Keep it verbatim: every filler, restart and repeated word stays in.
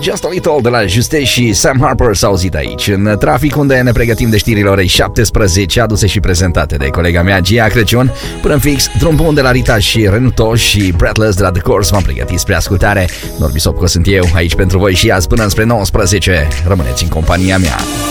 Just a Little de la Juste și Sam Harper s-au auzit aici, în trafic, unde ne pregătim de știrile orei șaptesprezece, aduse și prezentate de colega mea Gia Crăciun. Până în fix, drum bun de la Rita și Renuto și Breathless de la The Course m-am pregătit spre ascultare. Norbi Sopco sunt eu, aici pentru voi și azi până înspre nouăsprezece. Rămâneți în compania mea.